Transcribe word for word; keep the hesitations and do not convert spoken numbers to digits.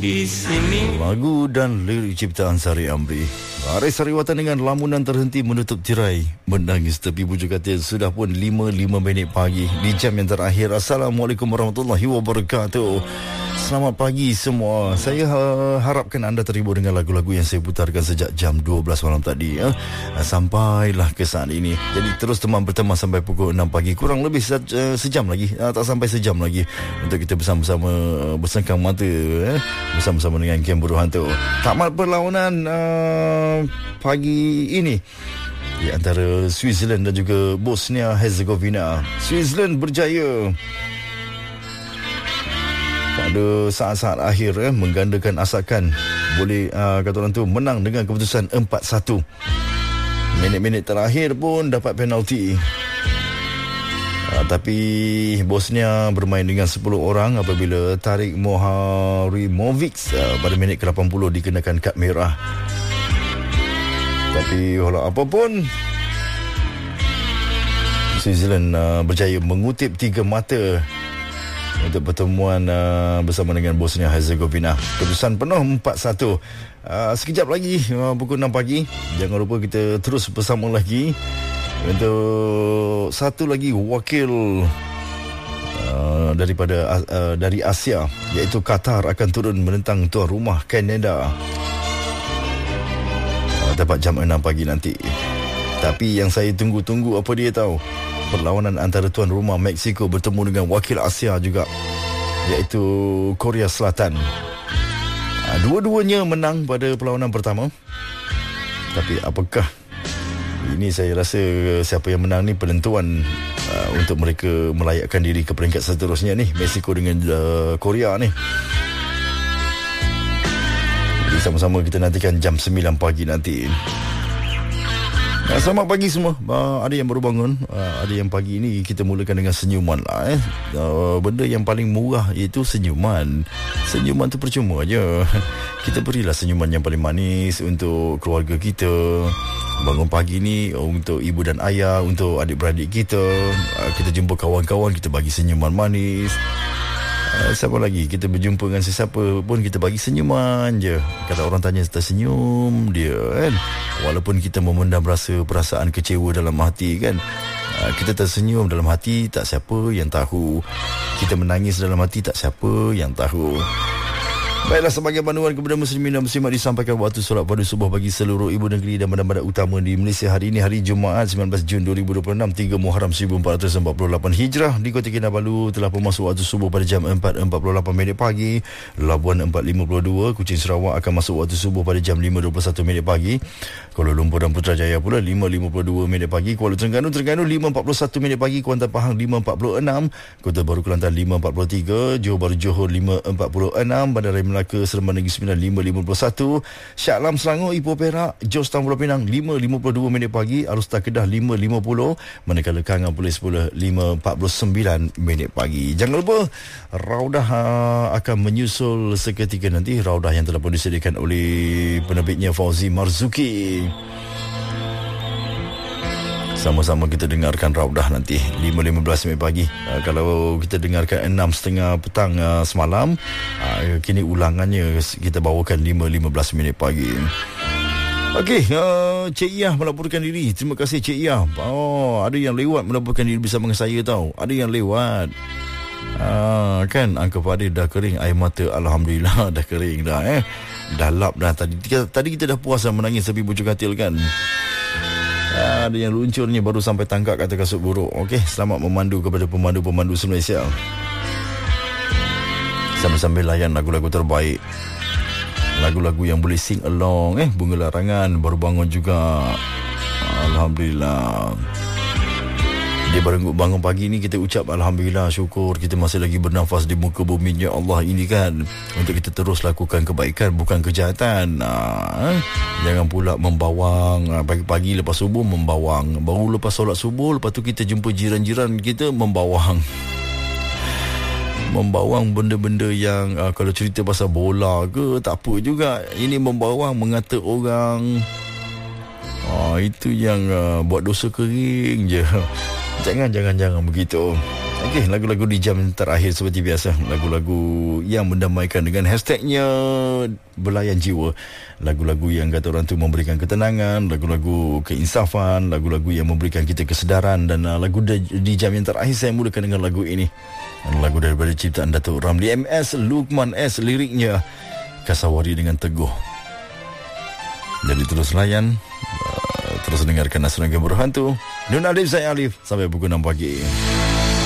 di sini. Lagu dan lirik ciptaan Sari Amri. Aris Sariwatan dengan lamunan terhenti menutup tirai menangis tepi bujuk katil. Sudah pun lima lima minit pagi di jam yang terakhir. Assalamualaikum warahmatullahi wabarakatuh. Selamat pagi semua. Saya uh, harapkan anda terhibur dengan lagu-lagu yang saya putarkan sejak jam dua belas malam tadi ya. Uh, sampailah ke saat ini. Jadi terus teman berteman sampai pukul enam pagi. Kurang lebih se- uh, sejam lagi. Uh, tak sampai sejam lagi untuk kita bersama-sama uh, bersengkang mata eh, bersama-sama dengan Kem Buruh Hantu. Tamat perlawanan uh, pagi ini di antara Switzerland dan juga Bosnia Herzegovina. Switzerland berjaya pada saat-saat akhir eh, menggandakan asakan, boleh uh, kata orang tu menang dengan keputusan empat satu. Minit-minit terakhir pun dapat penalti. Uh, tapi Bosnia bermain dengan sepuluh orang apabila Tarik Moharimovic uh, pada minit ke lapan puluh dikenakan kad merah. Tapi walau apapun, Switzerland uh, berjaya mengutip tiga mata untuk pertemuan uh, bersama dengan Bosnia Herzegovina. Keputusan penuh empat satu. Uh, sekejap lagi uh, pukul enam pagi. Jangan lupa kita terus bersama lagi untuk satu lagi wakil uh, daripada uh, dari Asia, iaitu Qatar akan turun menentang tuan rumah Kanada. Uh, dapat jam enam pagi nanti. Tapi yang saya tunggu-tunggu apa dia tahu? Perlawanan antara tuan rumah Mexico bertemu dengan wakil Asia juga, iaitu Korea Selatan. Dua-duanya menang pada perlawanan pertama. Tapi apakah ini, saya rasa siapa yang menang ni penentuan uh, untuk mereka melayakkan diri ke peringkat seterusnya ni, Mexico dengan uh, Korea ni. Jadi sama-sama kita nantikan jam sembilan pagi nanti. Selamat pagi semua. uh, Ada yang baru bangun, uh, ada yang pagi ini kita mulakan dengan senyuman lah eh. uh, Benda yang paling murah iaitu senyuman. Senyuman tu percuma je. Kita berilah senyuman yang paling manis untuk keluarga kita. Bangun pagi ni untuk ibu dan ayah, untuk adik-beradik kita. uh, Kita jumpa kawan-kawan, kita bagi senyuman manis. Uh, siapa lagi kita berjumpa dengan sesiapa pun kita bagi senyuman je. Kalau orang tanya tersenyum dia kan, walaupun kita memendam rasa perasaan kecewa dalam hati kan, uh, kita tersenyum dalam hati, tak siapa yang tahu. Kita menangis dalam hati, tak siapa yang tahu. Baiklah, sebagai panduan kepada muslimin dan muslimat disampaikan waktu solat pada subuh bagi seluruh ibu negeri dan badan-badan utama di Malaysia hari ini, hari Jumaat sembilan belas Jun dua ribu dua puluh enam, tiga Muharram seribu empat ratus empat puluh lapan Hijrah. Di Kota Kinabalu telah pun masuk waktu subuh pada jam empat empat puluh lapan minit pagi. Labuan empat lima puluh dua, Kuching Sarawak akan masuk waktu subuh pada jam lima dua puluh satu minit pagi. Kuala Lumpur dan Putrajaya pula lima lima puluh dua minit pagi. Kuala Terengganu Terengganu lima empat puluh satu minit pagi. Kuantan Pahang lima empat puluh enam. Kota Baru Kelantan lima empat puluh tiga. Johor Bahru Johor lima empat puluh enam. Bandar Raya Melaka Seremban Negeri Sembilan lima lima puluh satu. Shah Alam Selangor Ipoh Perak Jos Tan Pulau Pinang lima lima puluh dua minit pagi. Alustar Kedah lima lima puluh. Manakala Kangan Polis pula lima empat puluh sembilan minit pagi. Jangan lupa Raudah uh, akan menyusul seketika nanti. Raudah yang telah pun disediakan oleh penerbitnya Fauzi Marzuki. Sama-sama kita dengarkan Raudah nanti lima lima belas minit pagi. uh, Kalau kita dengarkan enam tiga puluh petang uh, semalam, uh, kini ulangannya kita bawakan lima lima belas minit pagi. Okey, uh, Cik Iyah melaporkan diri. Terima kasih Cik Iyah. Oh, ada yang lewat melaporkan diri bersama dengan saya tahu. Ada yang lewat. Ah, kan angka padi dah kering, air mata alhamdulillah dah kering dah eh. Dah lap dah tadi. Tadi kita dah puas dah menangis tepi bujuk katil kan. Ada yang luncurnya baru sampai tangkap kata kasut buruk. Okey, selamat memandu kepada pemandu-pemandu se-Malaysia. Sambil-sambil layan lagu-lagu terbaik, lagu-lagu yang boleh sing along eh. Bunga Larangan baru bangun juga, alhamdulillah. Dia baru bangun pagi ni, kita ucap alhamdulillah, syukur kita masih lagi bernafas di muka bumi ya Allah ini kan, untuk kita terus lakukan kebaikan bukan kejahatan. Ha? Jangan pula membawang pagi-pagi lepas subuh, membawang baru lepas solat subuh, lepas tu kita jumpa jiran-jiran kita membawang membawang benda-benda yang uh, kalau cerita pasal bola ke tak apa juga. Ini membawang mengata orang, ah, itu yang uh, buat dosa kering je. Jangan, jangan, jangan begitu. Okey, lagu-lagu di jam terakhir seperti biasa, lagu-lagu yang mendamaikan dengan hashtagnya belayan jiwa. Lagu-lagu yang kata orang tu memberikan ketenangan, lagu-lagu keinsafan, lagu-lagu yang memberikan kita kesedaran. Dan uh, lagu di, di jam yang terakhir saya mulakan dengan lagu ini, lagu daripada ciptaan Datuk Ramli M S Luqman S, liriknya Kasawari dengan Teguh. Jadi terus layan, uh, terus dengarkan Asrama Berhantu. Nun Alif, saya Alif. Sampai pukul enam pagi.